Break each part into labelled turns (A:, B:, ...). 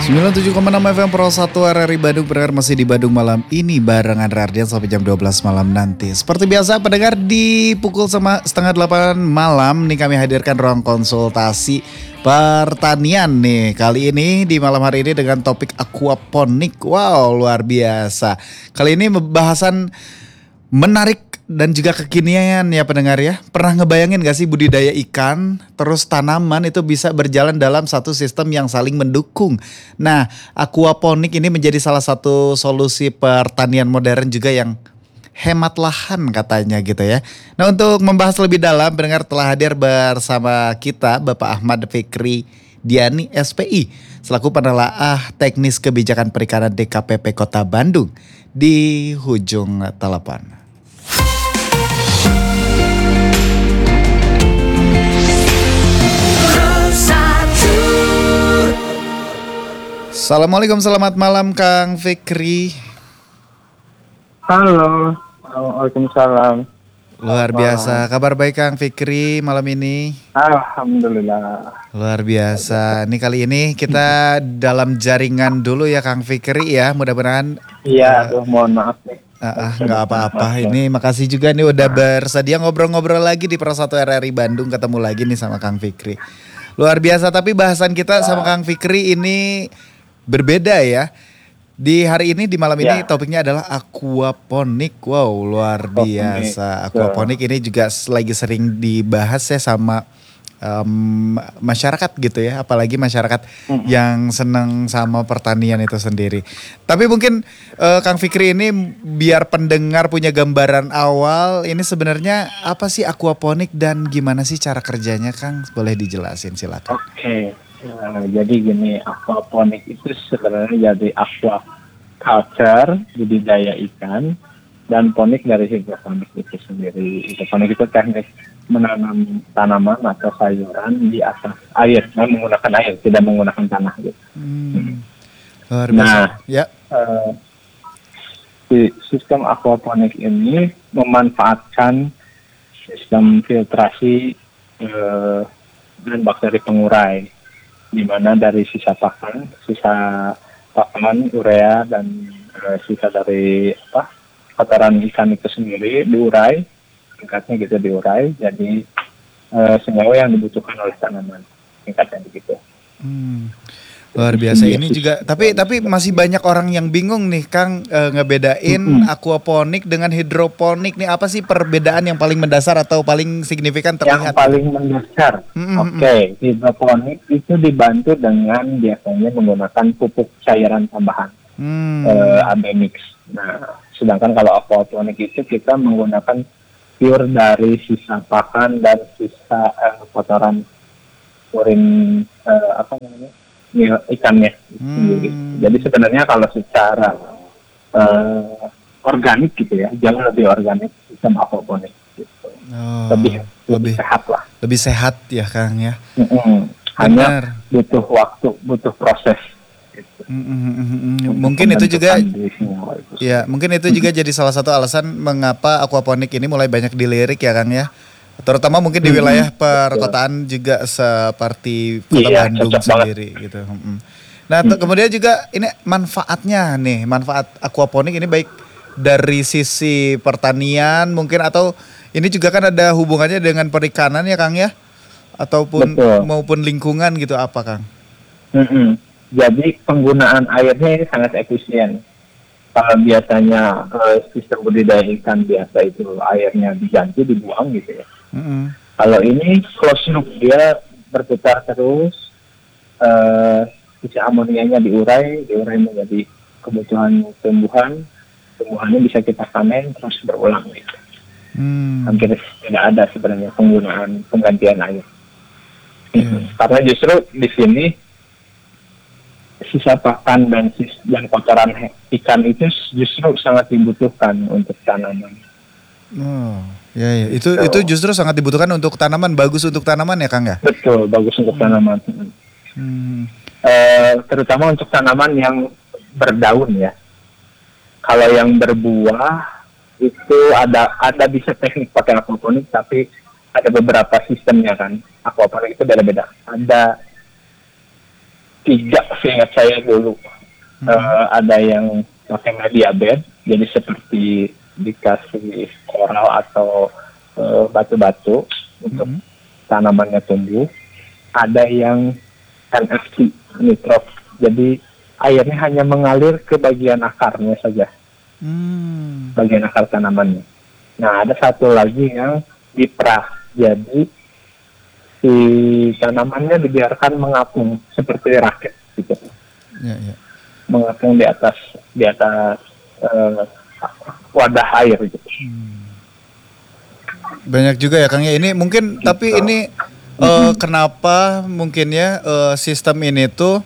A: 97,6 FM Pro 1 RRI Bandung. Pendengar masih di Bandung malam ini barengan Rardian sampai jam 12 malam nanti. Seperti biasa pendengar di pukul setengah 8 malam nih kami hadirkan ruang konsultasi pertanian nih. Kali ini di malam hari ini dengan topik aquaponik. Wow, luar biasa. Kali ini bahasan menarik dan juga kekinian ya pendengar ya. Pernah ngebayangin gak sih budidaya ikan terus tanaman itu bisa berjalan dalam satu sistem yang saling mendukung. Nah, aquaponik ini menjadi salah satu solusi pertanian modern juga yang hemat lahan katanya gitu ya. Nah, untuk membahas lebih dalam pendengar telah hadir bersama kita Bapak Ahmad Fikri Diani SPI selaku penelaah teknis kebijakan perikanan DKPP Kota Bandung di ujung telepon. Assalamualaikum, selamat malam Kang Fikri.
B: Halo, waalaikumsalam.
A: Luar biasa, kabar baik Kang Fikri malam ini?
B: Alhamdulillah.
A: Luar biasa, ini kali ini kita dalam jaringan dulu ya Kang Fikri ya, mudah-mudahan.
B: Iya, mohon maaf nih.
A: Nggak apa-apa, ini makasih juga nih udah bersedia ngobrol-ngobrol lagi di Pro 1 RRI Bandung, ketemu lagi nih sama Kang Fikri. Luar biasa, tapi bahasan kita sama Kang Fikri ini berbeda ya. Di hari ini, di malam ini topiknya adalah aquaponik. Wow, luar biasa. Aquaponik ini juga lagi sering dibahas ya sama masyarakat gitu ya. Apalagi masyarakat yang senang sama pertanian itu sendiri. Tapi mungkin Kang Fikri ini biar pendengar punya gambaran awal. Ini sebenarnya apa sih aquaponik dan gimana sih cara kerjanya Kang? Boleh dijelasin silakan.
B: Oke. Jadi gini, aquaponik itu sebenarnya jadi aquaculture, budidaya ikan, dan ponik dari hidroponik itu sendiri. Hidroponik itu teknik menanam tanaman atau sayuran di atas air, menggunakan air, tidak menggunakan tanah gitu.
A: Nah, ya.
B: Sistem aquaponik ini memanfaatkan sistem filtrasi dan bakteri pengurai, di mana dari sisa pakan, urea dan sisa dari kotoran ikan itu sendiri diurai, tingkatnya gitu diurai, jadi senyawa yang dibutuhkan oleh tanaman, tingkatnya begitu.
A: Luar biasa ini juga, tapi masih banyak orang yang bingung nih Kang ngebedain aquaponik dengan hidroponik nih, apa sih perbedaan yang paling mendasar atau paling signifikan terlihat?
B: Yang paling mendasar, hidroponik itu dibantu dengan biasanya menggunakan pupuk cairan tambahan, AB mix. Nah, sedangkan kalau aquaponik itu kita menggunakan pure dari sisa pakan dan sisa kotoran urin ikannya sendiri. Jadi sebenarnya kalau secara organik gitu ya, jauh lebih organik sistem aquaponik gitu. Lebih sehat lah.
A: Lebih sehat ya Kang ya.
B: Hanya butuh waktu, butuh proses. Gitu.
A: Mungkin itu juga ya, mungkin itu juga jadi salah satu alasan mengapa aquaponik ini mulai banyak dilirik ya Kang ya. Terutama mungkin di wilayah perkotaan juga seperti Kota Bandung sendiri gitu. Nah, kemudian juga ini manfaat aquaponik ini baik dari sisi pertanian mungkin, atau ini juga kan ada hubungannya dengan perikanan ya Kang ya, ataupun maupun lingkungan gitu apa Kang?
B: Jadi penggunaan airnya ini sangat efisien. Kalau biasanya sistem budidaya ikan biasa itu airnya diganti, dibuang gitu ya. Kalau ini close loop, dia berputar terus, sisa amonianya diurai menjadi kebutuhan tumbuhannya bisa kita panen terus berulang gitu. Hampir tidak ada sebenarnya penggantian air. Karena justru di sini sisa pakan dan kotoran ikan itu justru sangat dibutuhkan untuk tanaman.
A: Ya. Itu justru sangat dibutuhkan untuk tanaman, bagus untuk tanaman ya Kang ya?
B: Betul, bagus untuk tanaman. Terutama untuk tanaman yang berdaun ya. Kalau yang berbuah itu ada bisa teknik pakai aquaponik, tapi ada beberapa sistemnya kan. Aquaponik itu beda-beda. Ada tiga seingat saya dulu. Ada yang pakai media bed, jadi seperti dikasih koral atau batu-batu untuk tanamannya tumbuh. Ada yang NFC, nitrox, jadi airnya hanya mengalir ke bagian akarnya saja, bagian akar tanamannya. Nah, ada satu lagi yang diprah, jadi si tanamannya dibiarkan mengapung seperti raket gitu, mengapung di atas wadah air gitu.
A: Banyak juga ya Kang ya. Ini mungkin tapi ini kenapa mungkin ya sistem ini tuh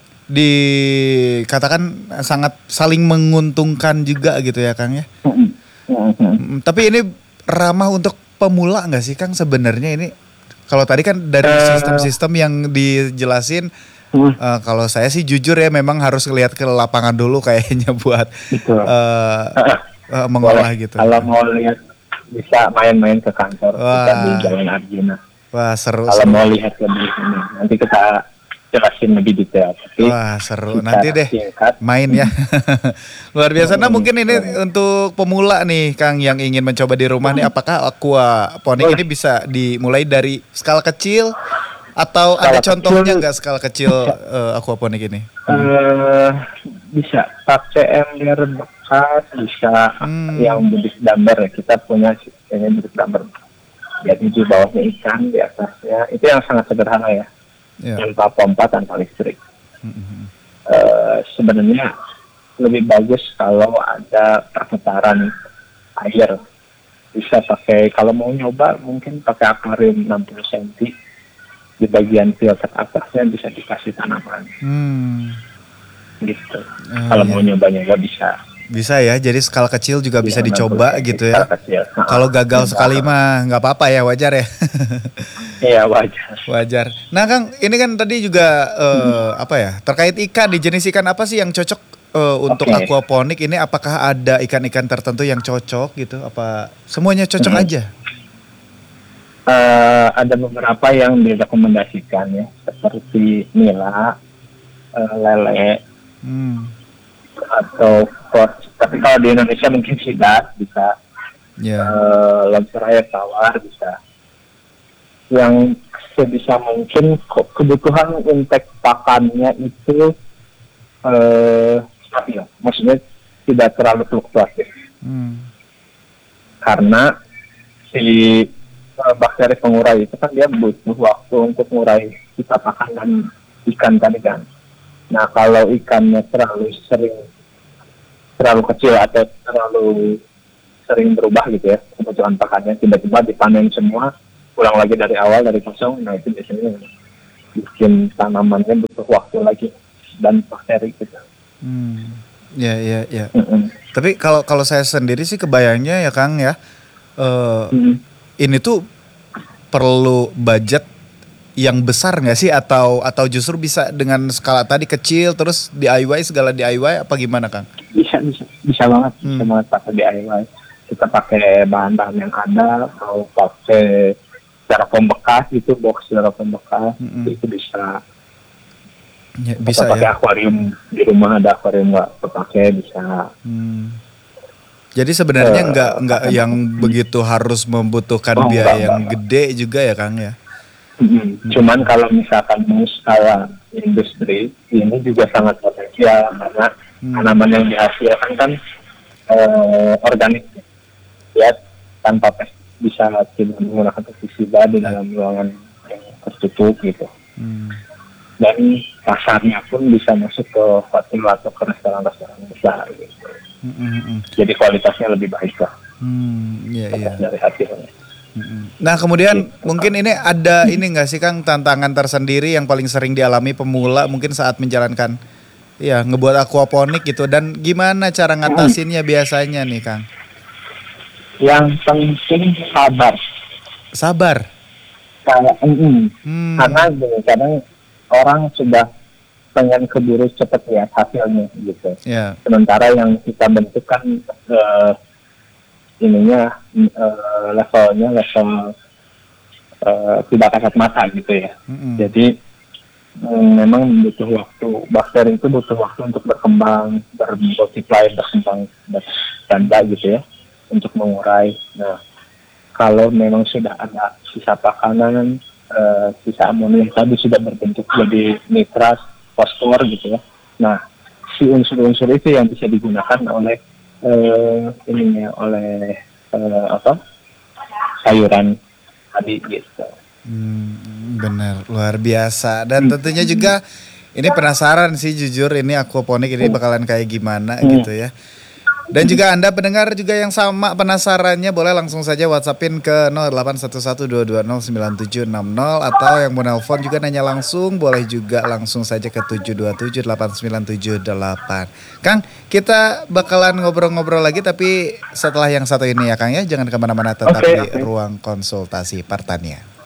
A: dikatakan sangat saling menguntungkan juga gitu ya Kang ya. Tapi ini ramah untuk pemula nggak sih Kang sebenarnya ini? Kalau tadi kan dari sistem-sistem yang dijelasin, kalau saya sih jujur ya memang harus lihat ke lapangan dulu kayaknya buat mengolah gitu.
B: Kalau mau lihat bisa main-main ke kantor kita di Jalan Arjuna.
A: Wah seru.
B: Kalau mau lihat lebih ini, nanti kita jelasin lebih detail.
A: Wah seru, nanti deh main ya. Luar biasa. Nah mungkin ini untuk pemula nih Kang yang ingin mencoba di rumah nih, apakah aquaponik ini bisa dimulai dari skala kecil atau ada contohnya nggak skala kecil aquaponik ini?
B: Bisa pakai ember bekas, bisa yang bidik damber ya. Kita punya sistemnya bidik damber. Jadi di bawahnya ikan, di atasnya itu yang sangat sederhana ya. Tanpa pompa, tanpa listrik. Sebenarnya lebih bagus kalau ada perputaran air. Bisa pakai, kalau mau nyoba mungkin pakai akuarium 60 cm. Di bagian filter atasnya bisa dikasih tanaman. Gitu. Kalau mau nyoba-nyoba bisa.
A: Bisa ya, jadi skala kecil juga bisa dicoba gitu ya. Kalau gagal sekali mah nggak apa-apa ya, wajar ya.
B: Iya wajar.
A: Wajar. Nah Kang, ini kan tadi juga apa ya, terkait ikan, di jenis ikan apa sih yang cocok untuk aquaponik ini? Apakah ada ikan-ikan tertentu yang cocok gitu? Apa semuanya cocok aja?
B: Ada beberapa yang direkomendasikan ya, seperti nila, lele, atau pot. Tapi kalau di Indonesia mungkin sidat bisa, lobster air tawar bisa. Yang sebisa mungkin kebutuhan intake pakannya itu stabil, maksudnya tidak terlalu fluktuatif. Karena si bakteri pengurai itu kan dia butuh waktu untuk mengurai sisa pakan ikan tadi kan. Nah kalau ikannya terlalu kecil atau terlalu sering berubah gitu ya kebutuhan pakannya, tiba-tiba dipanen semua, ulang lagi dari awal dari kosong, nah itu biasanya bikin tanamannya butuh waktu lagi dan bakteri gitu.
A: Ya. Tapi kalau saya sendiri sih kebayangnya ya Kang ya, ini tuh perlu budget yang besar nggak sih atau justru bisa dengan skala tadi kecil terus DIY segala DIY apa gimana Kang?
B: Bisa banget, bisa banget pakai DIY. Kita pakai bahan-bahan yang ada, mau pakai styrofoam bekas itu, box styrofoam bekas itu bisa.
A: Ya, bisa
B: pakai
A: ya.
B: Akuarium di rumah ada akuarium nggak terpakai bisa.
A: Jadi sebenarnya nggak yang begitu harus membutuhkan biaya yang gede juga ya Kang ya.
B: Cuman kalau misalkan mau skala industri ini juga sangat potensial karena tanaman yang dihasilkan kan organik ya, tanpa bisa tidak menggunakan pestisida di dalam ruangan yang tertutup gitu. Dan pasarnya pun bisa masuk ke hotel atau ke restoran-restoran besar gitu. Jadi kualitasnya lebih baik lah. Dari hasilnya.
A: Nah kemudian mungkin ini ada ini nggak sih Kang tantangan tersendiri yang paling sering dialami pemula mungkin saat menjalankan ngebuat aquaponik gitu, dan gimana cara ngatasinnya biasanya nih Kang?
B: Yang penting sabar. Karena kadang orang sudah pengen keburu cepat lihat hasilnya gitu. Sementara yang kita bentuk kan levelnya level tidak kasat mata gitu ya. Jadi memang butuh waktu. Bakteri itu butuh waktu untuk berkembang, bermultiply, berkembang, bertanda gitu ya, untuk mengurai. Nah, kalau memang sudah ada sisa pakanan, sisa amonia yang tadi sudah berbentuk jadi nitrat, fosfor gitu ya. Nah, si unsur-unsur itu yang bisa digunakan oleh oleh sayuran tadi gitu.
A: Bener, luar biasa. Dan tentunya juga ini penasaran sih jujur, ini aquaponik ini bakalan kayak gimana gitu ya. Dan juga Anda pendengar juga yang sama penasarannya boleh langsung saja WhatsAppin ke 081122097760 atau yang mau nelpon juga nanya langsung boleh juga langsung saja ke 7278978. Kang, kita bakalan ngobrol-ngobrol lagi tapi setelah yang satu ini ya Kang ya, jangan kemana-mana, tetap di ruang konsultasi pertanian.